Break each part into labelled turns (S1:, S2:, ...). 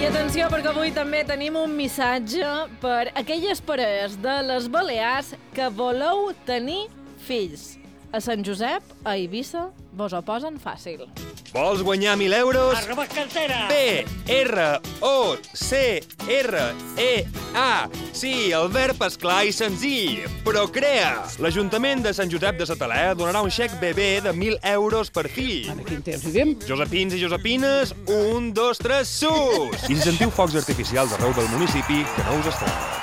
S1: I atenció, perquè avui també tenim un missatge per aquelles parelles de les Balears que voleu tenir fills. A Sant Josep, a Eivissa, vos ho posen fàcil.
S2: Vols guanyar 1.000 euros?
S3: Arroba cartera!
S2: P-R-O-C-R-E-A. Sí, el verb és clar i senzill. Procrea. L'Ajuntament de Sant Josep de Satalè donarà un xec bebè de 1.000 euros per fill.
S3: En quin temps vivim?
S2: Josepins i Josepines, 1, 2, 3, sus! I si sentiu focs artificials arreu del municipi, que no us estranya.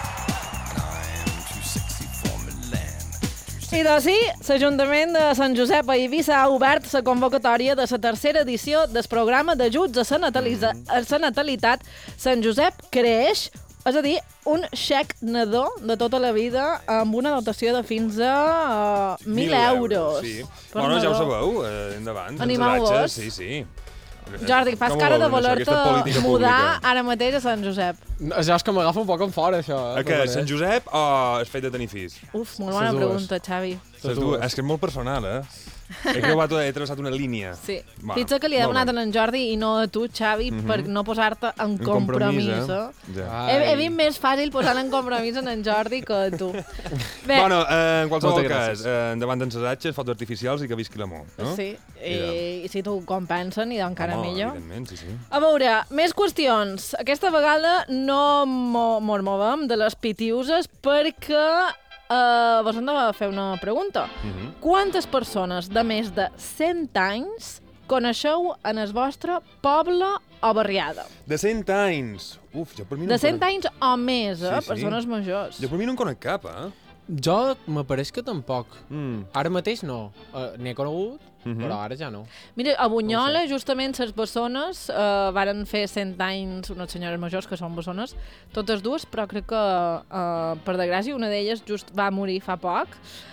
S1: I doncs sí, l'Ajuntament de Sant Josep a Eivissa ha obert la convocatòria de la tercera edició del programa d'ajuts a la natalitat Sant Josep Creix, és a dir, un xec nadó de tota la vida amb una dotació de fins a 1.000 euros.
S2: Sí. Bueno, ja ho sabeu, endavant.
S1: Animeu-vos.
S2: Sí, sí.
S1: Jordi, fas cara de voler-te mudar ara mateix a Sant Josep.
S4: Això és que m'agafa un poc en fora, això.
S2: A què, Sant Josep o el fet de tenir fills?
S1: Uf, molt bona pregunta, Xavi.
S2: Les dues. És que és molt personal, He travessat una línia.
S1: Sí. Pizza que li he demanat a en Jordi i no a tu, Xavi, per no posar-te en compromís. He vist més fàcil posar en compromís en Jordi que a tu.
S2: Bé, bueno, en qualsevol cas, endavant d'en assatges, fotos artificials i que visqui l'amor, no?
S1: Sí, i si t'ho compensen, i encara millor.
S2: Evidentment, sí.
S1: A veure, més qüestions. Aquesta vegada no mos movem de les pitiuses perquè vos hem de fer una pregunta. Quantes persones de més de 100 anys coneixeu en el vostre poble o barriada?
S2: De 100 anys? Uf, jo per mi no
S1: de 100 anys o més,
S2: Sí.
S1: persones majors.
S2: Jo per mi no en conec cap,
S4: Jo m'apareix que tampoc. Ara mateix no. N'he conegut, però ara ja no.
S1: Mira, a Bunyola, justament, les bessones varen fer 100 anys, unes senyores majors que són bessones, totes dues, però crec que, per desgràcia, una d'elles just va morir fa poc.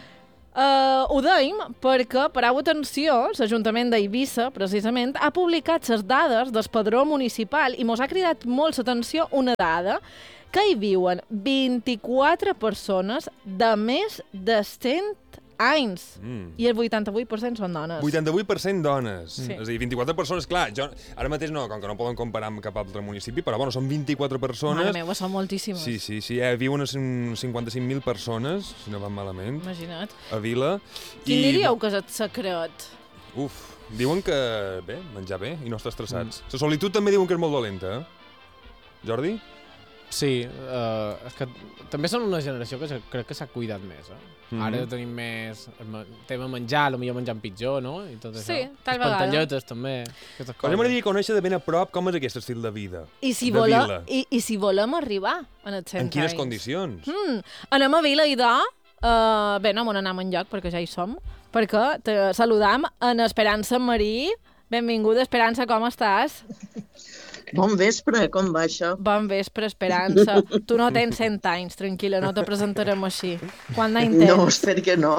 S1: Ho deim perquè, pareu atenció, l'Ajuntament d'Eivissa, precisament, ha publicat les dades del padró municipal i mos ha cridat molt l'atenció una dada que hi viuen 24 persones de més de 100 anys. I el 88% són dones.
S2: 88% dones.
S1: Sí.
S2: És a dir, 24 persones, clar, ara mateix no, com que no poden comparar amb cap altre municipi, però bueno, són 24 persones.
S1: Mare meva, són moltíssimes.
S2: Sí, viuen 55.000 persones, si no van malament.
S1: Imagina't.
S2: A Vila.
S1: Quin diríeu que és el secret?
S2: Diuen que, bé, menjar bé i no estar estressats. La solitud també diuen que és molt dolenta, Jordi?
S4: Sí, és que també són una generació que crec que s'ha cuidat més, Ara tenim més tema menjar, potser menjant pitjor, no? I tot això.
S1: Sí, tal
S4: les
S1: vegada.
S4: pantalletes, també.
S2: A mi m'agradaria conèixer de ben a prop com és aquest estil de vida.
S1: I si volem arribar en els 100 anys.
S2: En quines condicions?
S1: Anem a Vila i d'O. Bé, no m'ho anem enlloc, perquè ja hi som. Perquè te saludam en Esperança Marí. Benvinguda, Esperança, com estàs?
S5: Bon vespre, com va això?
S1: Bon vespre, Esperança. Tu no tens 100 anys, tranquil·la, no te presentarem així. Quant d'any tens?
S5: No, espero que no.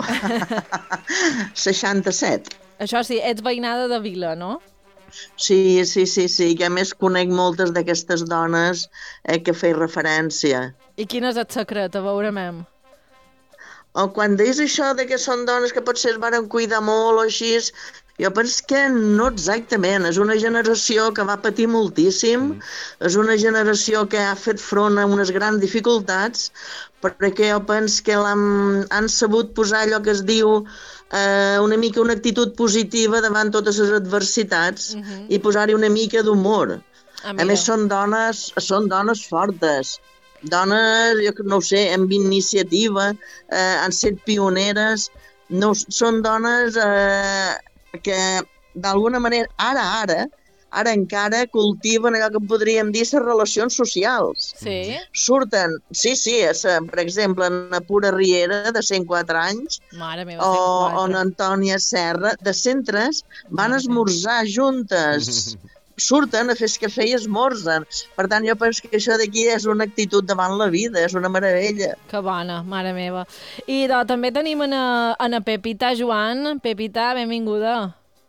S5: 67.
S1: Això sí, ets veïnada de Vila, no?
S5: Sí, que a més conec moltes d'aquestes dones que feia referència.
S1: I quin és el secret? A veure, mem.
S5: O quan deies això de que són dones que potser es varen cuidar molt o així, jo penso que no exactament. És una generació que va patir moltíssim, és una generació que ha fet front a unes grans dificultats, perquè jo penso que han sabut posar allò que es diu una mica una actitud positiva davant totes les adversitats i posar-hi una mica d'humor. A més, són dones fortes. Dones, jo no ho sé, amb iniciativa, han set pioneres, no, són dones que d'alguna manera, ara encara cultiven allò que podríem dir les relacions socials.
S1: Sí?
S5: Surten, per exemple, en la Pura Riera, de 104 anys,
S1: Mare meva,
S5: o en Antònia Serra, de 103, van esmorzar juntes. Surten a fer cafè i esmorzen. Per tant, jo penso que això d'aquí és una actitud davant la vida, és una meravella.
S1: Que bona, mare meva. I també tenim a Pepita Joan. Pepita, benvinguda.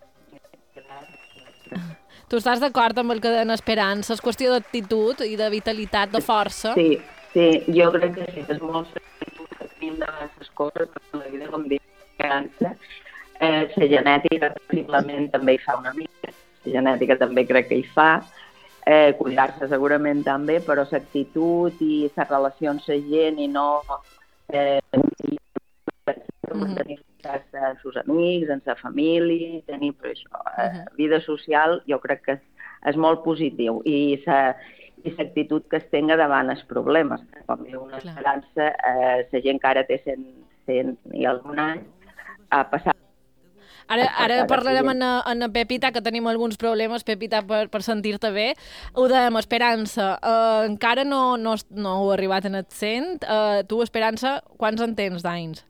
S1: Tu estàs d'acord amb el que deien Esperança? És qüestió d'actitud i de vitalitat, de força?
S6: Sí, jo crec que sí, és molt l'actitud que tenim de les coses, perquè la vida, com dic, Esperança, la genètica possiblement també hi fa una mica. La genètica també crec que hi fa, Cuidar-se segurament també, però l'actitud i la relació amb la gent i no mantenir contacte amb els amics, amb la família, tenir per això. Vida social jo crec que és molt positiu i l'actitud que es tenga davant els problemes. Com diu una esperança, la gent que ara té 100 i algun any ha passat.
S1: Ara parlarem en Pepita, que tenim alguns problemes, Pepita, per sentir-te bé. Ho dèiem, Esperança, encara no heu arribat en el 100. Tu, Esperança, quants en tens d'anys?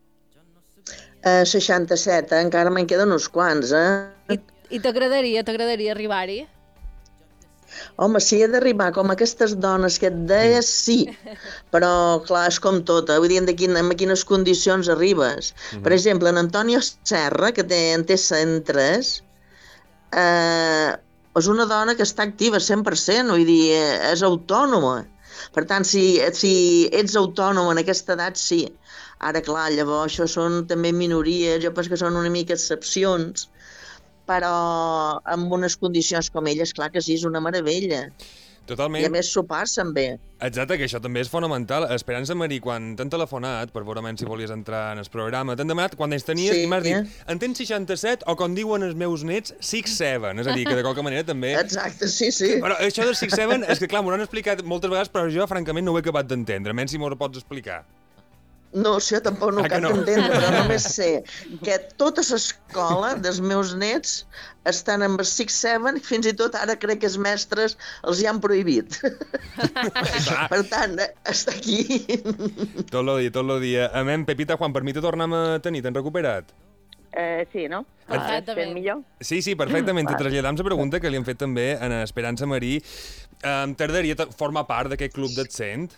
S5: 67, encara me'n queden uns quants,
S1: I t'agradaria arribar-hi?
S5: Home, si he d'arribar com aquestes dones que et deia, sí, però clar, és com tot, vull dir, en quines condicions arribes. Per exemple, en Antonio Serra, que en té 103, és una dona que està activa 100%, vull dir, és autònoma. Per tant, si ets autònom en aquesta edat, sí. Ara, clar, llavors això són també minories, jo penso que són una mica excepcions, però amb unes condicions com elles, clar que sí, és una meravella.
S2: Totalment.
S5: I a més s'ho passen bé.
S2: Exacte, que això també és fonamental. Esperança Marí, quan t'han telefonat, per veure si volies entrar en el programa, t'han demanat quants anys tenies i m'has dit, en tens 67 o, com diuen els meus nets, 6'7". És a dir, que de qualque manera també...
S5: Exacte, sí.
S2: Però això del 6'7", és que clar, m'ho han explicat moltes vegades, però jo francament no ho he acabat d'entendre. Menys si m'ho pots explicar.
S5: No, això tampoc no ho cap d'entendre, però només sé que tota l'escola dels meus nets estan amb el 6'7", fins i tot ara crec que els mestres els hi han prohibit. Per tant, està aquí.
S2: Tot el dia. Amén, Pepita, Juan, per mi te tornem a tenir, t'han recuperat?
S6: Sí, no?
S1: Perfectament.
S2: Sí, perfectament. Te traslladam la pregunta que li han fet també a Esperança Marí. T'agradaria formar part d'aquest club del 100?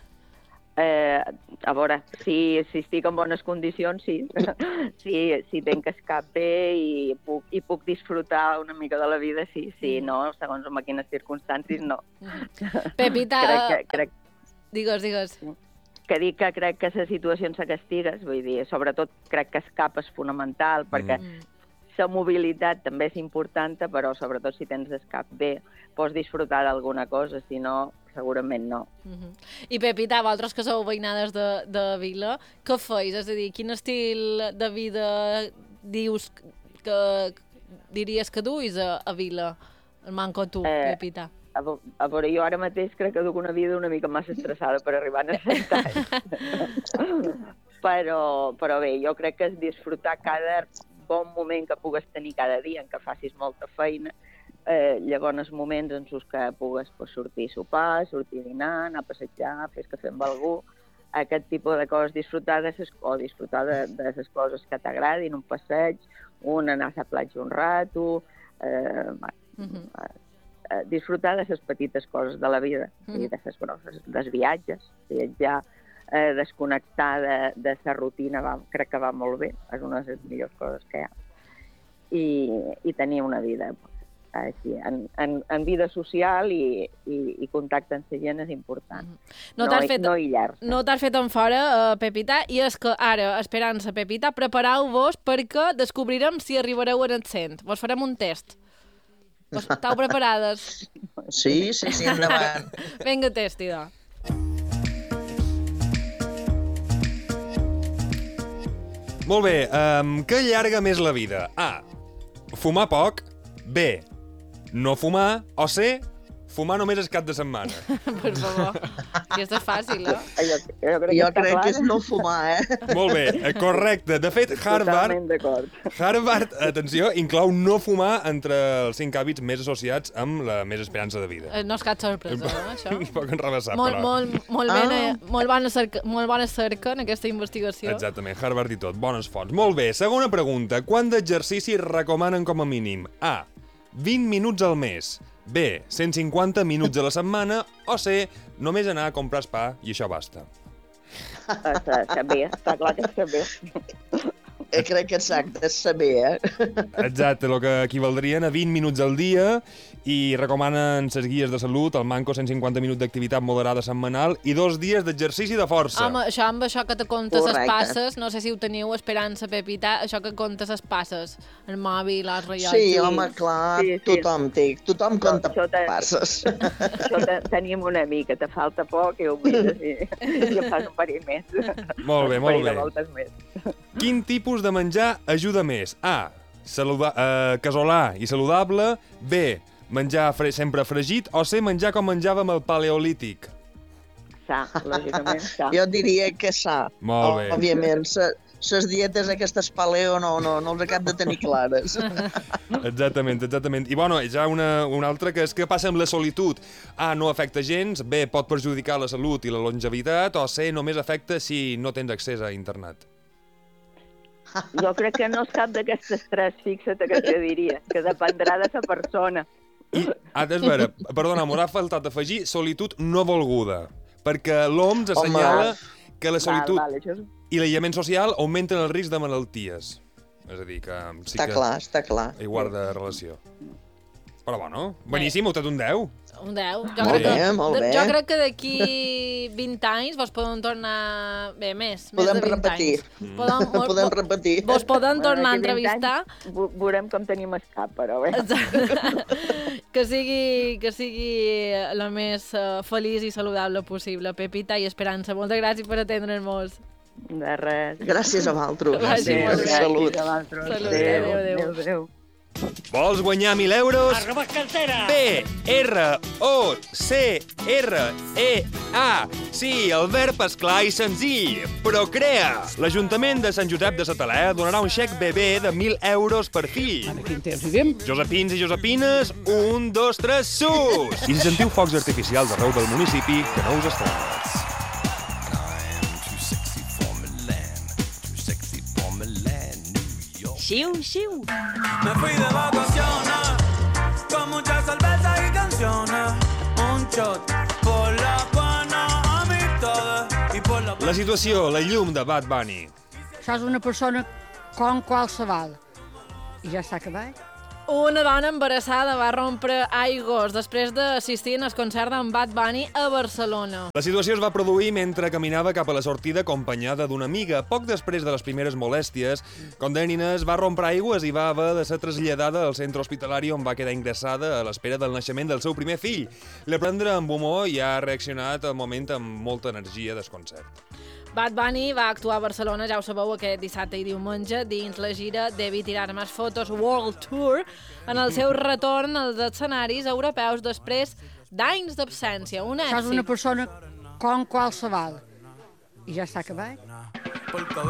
S6: A veure, si estic en bones condicions, sí. Si tenc el cap bé i puc disfrutar una mica de la vida, sí. No, segons en quines circumstàncies, no.
S1: Pepita, digues.
S6: Que dic que crec que la situació en què estigues, vull dir, sobretot crec que el cap és fonamental, perquè la mobilitat també és important, però sobretot si tens el cap bé, pots disfrutar d'alguna cosa, si no, segurament no.
S1: I Pepita, vosaltres que sou veïnades de Vila, què feis? És a dir, quin estil de vida dius que diries que duis a Vila? El manco tu, Pepita.
S6: A veure, jo ara mateix crec que duc una vida una mica massa estressada per arribar a 100 anys. Però bé, jo crec que és disfrutar cada bon moment que pugues tenir cada dia, en què facis molta feina, llavors els moments en els que pugues sortir a sopar, sortir a dinar, anar a passejar, fer cafè amb algú, aquest tipus de coses, disfrutar de les coses que t'agradin, un passeig, anar a la platja un rato, disfrutar de les petites coses de la vida i de les grosses, dels viatges, viatjar, desconnectar de la rutina, crec que va molt bé, és una de les millors coses que hi ha. I tenir una vida així, en vida social i contacte amb la gent és important. No aïllar-se.
S1: No t'has fet en fora, Pepita, i és que ara, Esperança, Pepita, prepareu-vos perquè descobrirem si arribareu en el 100. Vos farem un test. Estau preparades?
S5: Sí, endavant.
S1: Vinga, test, idò.
S2: Molt bé, què allarga més la vida? A. Fumar poc. B. No fumar. O C. Fumar només el cap de setmana.
S1: Per favor. Aquesta és fàcil,
S5: Jo crec que és no fumar,
S2: Molt bé, correcte. De fet, Harvard, atenció, inclou no fumar entre els 5 hàbits més associats amb la més esperança de vida.
S1: No és cap sorpresa, això.
S2: Un poc enrevessat, però...
S1: Molt bona cerca en aquesta investigació.
S2: Exactament, Harvard i tot, bones fonts. Molt bé, segona pregunta. Quant d'exercici recomanen com a mínim? A. 20 minuts al mes. B. 150 minuts a la setmana. O C. Només anar a comprar pa i això basta.
S6: Està bé, està clar que està bé.
S5: crec que exacte, és saber,
S2: Exacte, el que equivaldrien a 20 minuts al dia i recomanen les guies de salut, el manco 150 minuts d'activitat moderada setmanal i 2 dies d'exercici de força.
S1: Home, amb això que te comptes les
S5: Correcte.
S1: passes, no sé si ho teniu, Esperança, Pepita, això que comptes les passes, el mòbil, els rellotges...
S5: Sí, home, clar,
S6: Sí.
S5: tothom compta
S6: Això
S5: passes.
S6: Això tenim un amic, que te falta poc i ho mires i ja fas un parell més.
S2: Molt bé,
S6: Un
S2: molt
S6: parell de
S2: bé.
S6: voltes més.
S2: Quin tipus de menjar ajuda més? A. Casolà i saludable. B. Menjar sempre fregit. O C. Menjar com menjàvem al paleolític.
S6: Sa, lògicament, sa.
S5: Jo diria que sa.
S2: Molt bé.
S5: Òbviament, les dietes aquestes paleo no els acab de tenir clares.
S2: Exactament. I bueno, ja una altra, que és què passa amb la solitud. A. No afecta gens. B. Pot perjudicar la salut i la longevitat. O C. Només afecta si no tens accés a internet.
S6: Jo crec que no és cap d'aquestes tres, fixa't que te diria, que dependrà de la persona.
S2: I, és vera, perdona, m'haurà faltat afegir solitud no volguda, perquè l'OMS assenyala que la solitud
S6: Val, això és...
S2: i l'aïllament social augmenten el risc de malalties. És a dir, que sí
S5: Està clar.
S2: hi guarda relació. Però bueno, boníssim, heu estat un 10.
S1: Un 10.
S5: Molt bé.
S1: Jo crec que d'aquí 20 anys vos poden tornar... Bé, més
S5: Podem
S1: de 20
S5: repetir.
S1: anys.
S5: Podem repetir.
S1: Vos poden tornar a
S6: d'aquí 20
S1: entrevistar.
S6: anys Veurem com tenim el cap, però bé.
S1: que sigui la més feliç i saludable possible. Pepita i Esperança, moltes gràcies per atendre'ns.
S6: De res.
S5: Gràcies a vosaltres.
S1: Gràcies.
S6: Gràcies
S5: Salut.
S6: a vosaltres.
S1: Salut.
S6: Adéu,
S1: Adéu.
S6: adéu.
S2: Vols guanyar 1.000 euros? P-R-O-C-R-E-A. Sí, el verb és clar i senzill. Procrea. L'Ajuntament de Sant Josep de Satalé donarà un xec bebè de 1.000 euros per fill. Josepins i Josepines, 1, 2, 3, sus! I si sentiu focs artificials arreu del municipi, que no us estranyes.
S3: Xiu, xiu.
S7: Me fui de vacaciones con mucha cerveza y canciones. Un shot por la buena amistad y por la...
S2: La situació, la llum de Bad Bunny.
S8: Això és una persona com qualsevol. I ja està acabat.
S1: Una dona embarassada va rompre aigües després d'assistir al concert d'en Bad Bunny a Barcelona.
S2: La situació es va produir mentre caminava cap a la sortida acompanyada d'una amiga. Poc després de les primeres molèsties, Condènines va rompre aigües i va haver de ser traslladada al centre hospitalari on va quedar ingressada a l'espera del naixement del seu primer fill. La prendre amb humor i ha reaccionat al moment amb molta energia del concert.
S1: Bad Bunny va actuar a Barcelona, ja ho sabeu, aquest dissabte i diumenge, dins la gira Debí tirar més fotos World Tour, en el seu retorn als escenaris europeus després d'anys d'absència. Un èxit.
S8: Això és una persona com qualsevol. I ja està acabat.